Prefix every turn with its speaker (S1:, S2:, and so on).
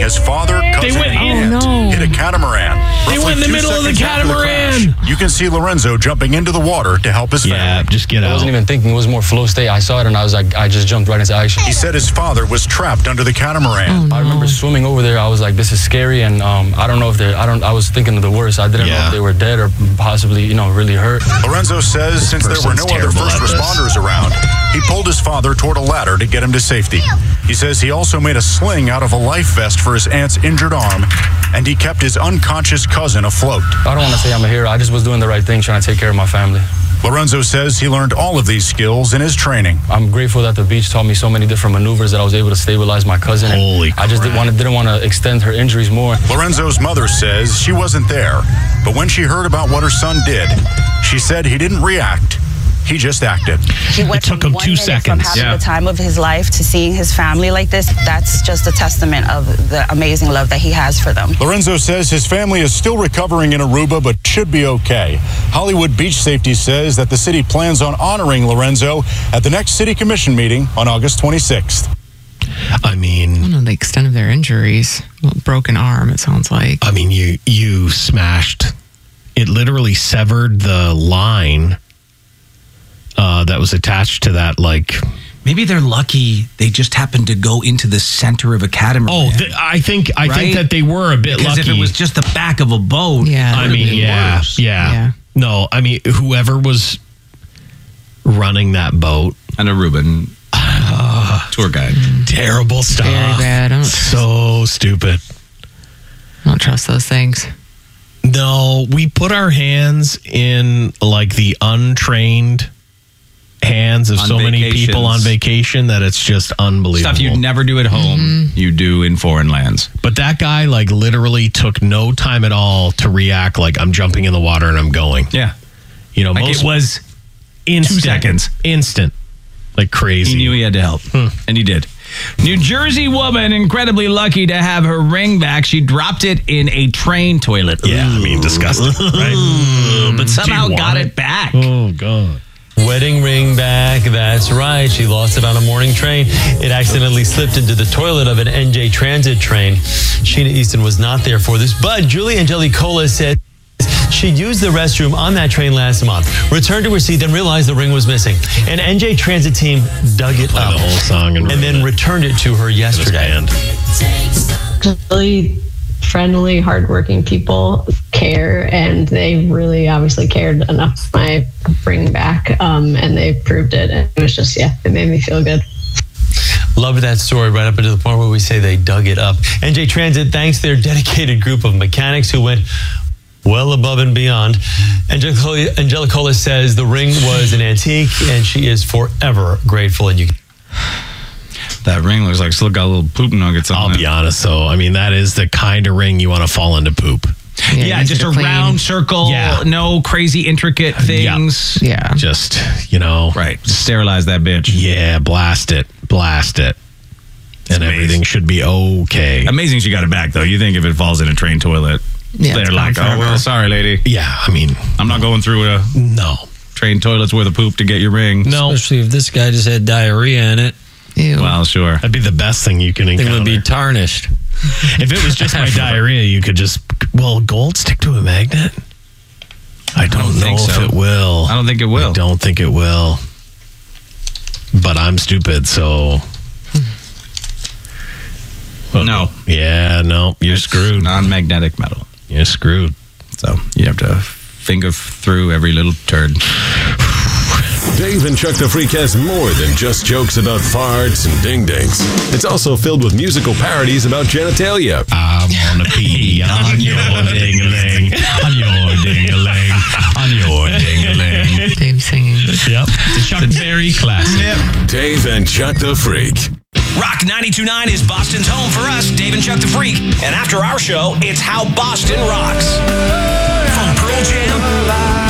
S1: his father, cousin, and aunt hit a catamaran.
S2: They went in the middle of the catamaran.
S1: You can see Lorenzo jumping into the water to help his family.
S2: Yeah, just get out.
S3: I wasn't even thinking. It was more flow state. I saw it and I was like, I just jumped right into action.
S1: He said his father was trapped under the catamaran.
S3: I remember swimming over there. I was like, this is scary, and I don't know if I was thinking of the worst. I didn't know if they were dead or possibly, really hurt.
S1: Lorenzo says since there were no other first responders around, he pulled his father toward a ladder to get him to safety. He says he also made a sling out of a life vest for his aunt's injured arm, and he kept his unconscious cousin afloat.
S3: I don't want to say I'm a hero. I just was doing the right thing, trying to take care of my family.
S1: Lorenzo says he learned all of these skills in his training.
S3: I'm grateful that the beach taught me so many different maneuvers that I was able to stabilize my cousin.
S2: Holy crap.
S3: I just didn't want to extend her injuries more.
S1: Lorenzo's mother says she wasn't there, but when she heard about what her son did, she said he didn't react. He just acted.
S4: It took him 2 seconds. From having the time of his life to seeing his family like this, that's just a testament of the amazing love that he has for them.
S1: Lorenzo says his family is still recovering in Aruba, but should be okay. Hollywood Beach Safety says that the city plans on honoring Lorenzo at the next city commission meeting on August 26th.
S2: I mean,
S5: I don't know the extent of their injuries. Well, broken arm, it sounds like.
S2: I mean, you smashed. It literally severed the line that was attached to that,
S6: Maybe they're lucky they just happened to go into the center of a catamaran.
S2: Oh, I think that they were a bit lucky.
S6: Because if it was just the back of a boat,
S2: yeah. No, I mean, whoever was running that boat.
S6: An Aruban tour guide.
S2: Terrible stuff.
S5: Very bad.
S2: So stupid.
S5: I don't trust those things.
S2: No, we put our hands in the untrained hands of so many people on vacation that it's just unbelievable.
S6: Stuff you'd never do at home, you do in foreign lands.
S2: But that guy literally took no time at all to react like I'm jumping in the water and I'm going.
S6: Yeah.
S2: Most
S6: it was
S2: instant,
S6: 2 seconds.
S2: Instant. Like crazy.
S6: He knew he had to help. And he did. New Jersey woman incredibly lucky to have her ring back. She dropped it in a train toilet.
S2: Yeah, I mean, disgusting, right?
S6: But somehow got it back.
S2: Oh, God.
S7: Wedding ring back, that's right. She lost it on a morning train. It accidentally slipped into the toilet of an NJ Transit train. Sheena Easton was not there for this, but Julie Angelicola said she used the restroom on that train last month, returned to her seat, then realized the ring was missing. An NJ Transit team dug it up
S2: the whole song and
S7: then returned it to her yesterday.
S8: Really friendly, hardworking people care, and they really obviously cared enough for my bring back, and they proved it. And it was just, it made me feel good.
S7: Loved that story right up until the point where we say they dug it up. NJ Transit thanks their dedicated group of mechanics who went well above and beyond. Angelicola says the ring was an antique, and she is forever grateful. And
S6: that ring looks like still got little poop nuggets on it.
S2: I'll be honest, though. I mean, that is the kind of ring you want to fall into poop.
S6: Yeah, just a round circle. Yeah. No crazy intricate things.
S5: Yeah.
S2: Just,
S6: Right. Sterilize that bitch.
S2: Yeah, blast it. And everything should be okay.
S6: Amazing she got it back, though. You think if it falls in a train toilet, they're like, oh, well, sorry, lady.
S2: Yeah, I mean,
S6: I'm not going through a train toilet's worth of poop to get your ring.
S2: No.
S9: Especially if this guy just had diarrhea in it.
S5: Ew.
S6: Well, sure.
S2: That'd be the best thing you can encounter.
S9: It would be tarnished.
S2: If it was just my diarrhea, you could just, gold stick to a magnet? I don't know if it will.
S6: I don't think it will.
S2: I don't think it will. But I'm stupid, so...
S6: No.
S2: Yeah, no. You're screwed.
S6: Non-magnetic metal.
S2: You're screwed.
S6: So you have to finger through every little turd.
S10: Dave and Chuck the Freak has more than just jokes about farts and ding-dings. It's also filled with musical parodies about genitalia.
S2: I wanna pee on your ding-a-ling, on your ding-a-ling, on your ding-a-ling.
S5: Dave singing.
S2: Yep. The Chuck Berry classic.
S10: Yep. Dave and Chuck the Freak.
S11: Rock 92.9 is Boston's home for us, Dave and Chuck the Freak. And after our show, it's How Boston Rocks. From Pearl Jam